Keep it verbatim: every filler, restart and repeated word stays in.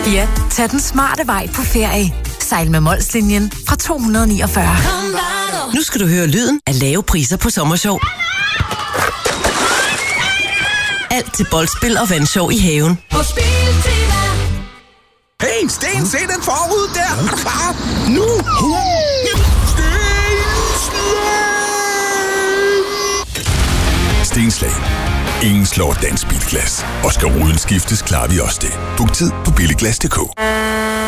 Ja, tag den smarte vej på ferie. Sejl med Molslinjen fra to hundrede niogfyrre. Nu skal du høre lyden af lave priser på Sommershow. Alt til boldspil og vandshow i haven. Hey, Sten, se den forud der! Er du klar? Nu! Stenslag. Ingen slår dansk bilglas. Og skal ruden skiftes, klarer vi også det. Book tid på billiglas punktum d k.